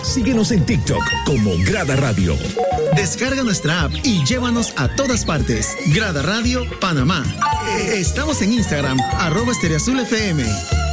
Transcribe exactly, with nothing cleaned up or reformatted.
Síguenos en TikTok como Grada Radio. Descarga nuestra app y llévanos a todas partes. Grada Radio Panamá. Estamos en Instagram, arroba Estereoazul F M.